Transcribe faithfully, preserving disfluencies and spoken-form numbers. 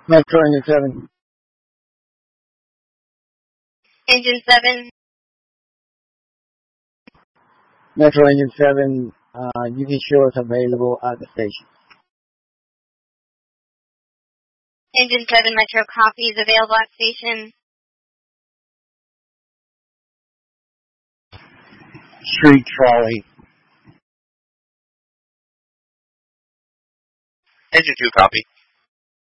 Metro Engine seven. Engine seven. Metro Engine seven, uh, you can show us available at the station. Engine seven, Metro copy is available at station. Street trolley. Engine two, copy.